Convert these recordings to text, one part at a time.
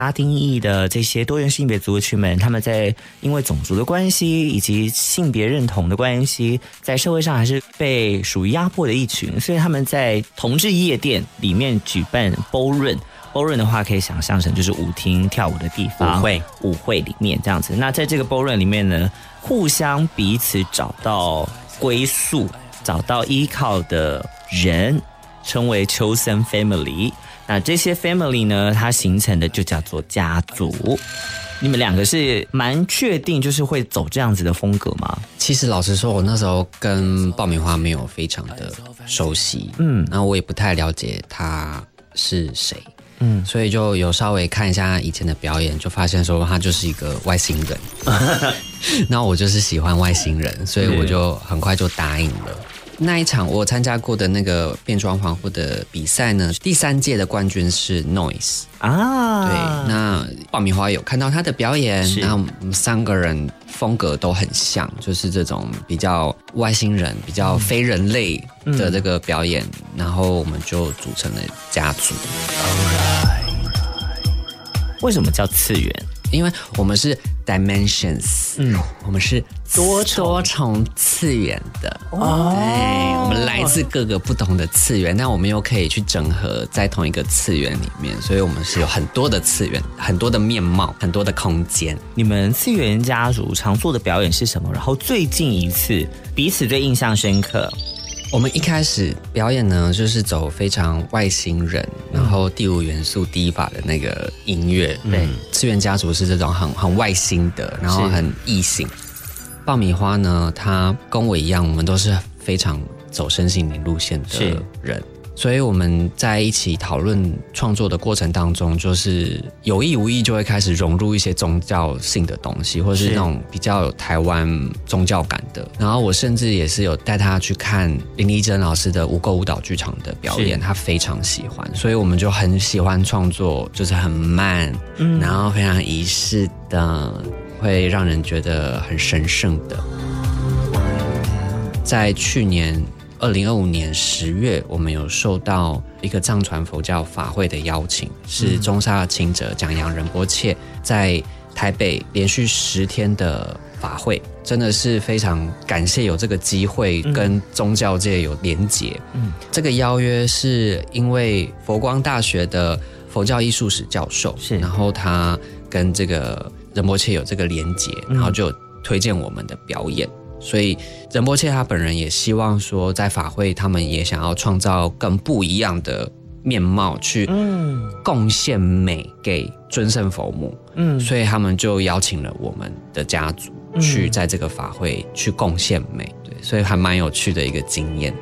拉丁裔的这些多元性别族群们，他们在因为种族的关系以及性别认同的关系，在社会上还是被属于压迫的一群，所以他们在同志夜店里面举办 ballroom。ballroom 的话可以想象成就是舞厅跳舞的地方，舞会里面这样子。那在这个 ballroom 里面呢，互相彼此找到归宿，找到依靠的人，称为 chosen family。那这些 family 呢，它形成的就叫做家族。你们两个是蛮确定就是会走这样子的风格吗？ 其实老实说，我那时候跟爆米花没有非常的熟悉，然后我也不太了解他是谁，所以就有稍微看一下以前的表演，就发现说他就是一个外星人。那我就是喜欢外星人，所以我就很快就答应了。那一场我参加过的那个变装皇后的比赛呢，第3届的冠军是 Noise 啊。对，那爆米花有看到他的表演，那我们3个人风格都很像，就是这种比较外星人、比较非人类的这个表演，然后我们就组成了家族。 为什么叫次元？ 因为我们是 dimensions，我们是多重次元的，对，我们来自各个不同的次元，但我们又可以去整合在同一个次元里面，所以我们是有很多的次元，很多的面貌，很多的空间。 你们次元家族常做的表演是什么？然后最近一次彼此最印象深刻？ 我们一开始表演呢，就是走非常外星人，然后第5元素第1把的那个音乐。对，次元家族是这种很外星的，然后很异性。爆米花呢，他跟我一样，我们都是非常走身心灵路线的人，所以我们在一起讨论创作的过程当中，就是有意无意就会开始融入一些宗教性的东西，或是那种比较有台湾宗教感的。然后我甚至也是有带他去看林丽珍老师的无垢舞蹈剧场的表演，他非常喜欢，所以我们就很喜欢创作，就是很慢，然后非常仪式的，会让人觉得很神圣的。在去年2025年10月，我们有受到一个藏传佛教法会的邀请，是中沙钦者讲扬仁波切在台北连续10天的法会，真的是非常感谢有这个机会跟宗教界有连结。这个邀约是因为佛光大学的佛教艺术史教授，然后他跟这个仁波切有这个连结，然后就推荐我们的表演。所以仁波切他本人也希望说，在法会他们也想要创造更不一样的面貌，去贡献美给尊胜佛母。所以他们就邀请了我们的家族去在这个法会去贡献美。对，所以还蛮有趣的一个经验。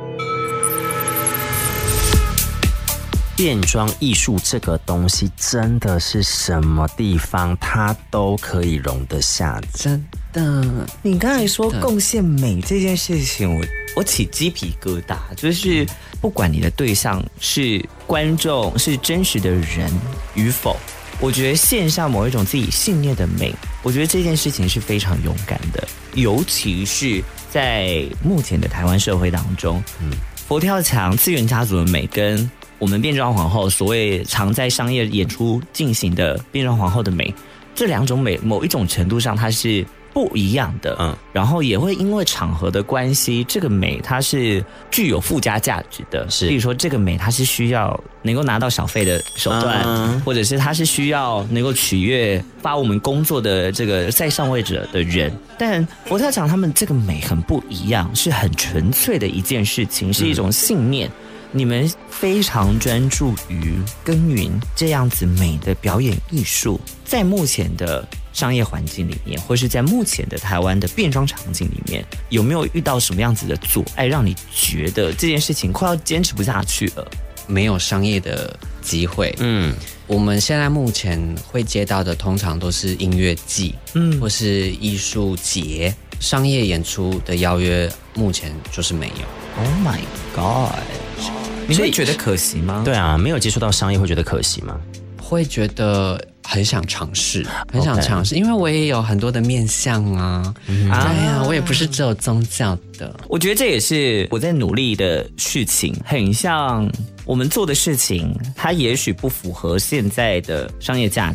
变装艺术这个东西真的是什么地方它都可以容得下， 真的。 你刚才说贡献美这件事情，我起鸡皮疙瘩，就是不管你的对象是观众是真实的人与否，我觉得献上某一种自己信念的美，我觉得这件事情是非常勇敢的，尤其是在目前的台湾社会当中，佛跳墙次元家族的美跟我们变装皇后所谓常在商业演出进行的变装皇后的美，这2种美某一种程度上它是不一样的，然后也会因为场合的关系，这个美它是具有附加价值的，比如说这个美它是需要能够拿到小费的手段，或者是它是需要能够取悦发我们工作的这个在上位者的人，但佛跳墙他们这个美很不一样，是很纯粹的一件事情，是一种信念。你们非常专注于耕耘这样子美的表演艺术，在目前的商业环境里面，或是在目前的台湾的变装场景里面，有没有遇到什么样子的阻碍，让你觉得这件事情快要坚持不下去了？ 没有商业的机会。我们现在目前会接到的通常都是音乐季，或是艺术节，商业演出的邀约目前就是没有。 Oh my god！ 你会觉得可惜吗？ 对啊，没有接触到商业会觉得可惜吗？ 会觉得很想尝试，很想尝试，因为我也有很多的面向啊。对啊，我也不是只有宗教的。 我觉得这也是我在努力的事情，很像我们做的事情，它也许不符合现在的商业价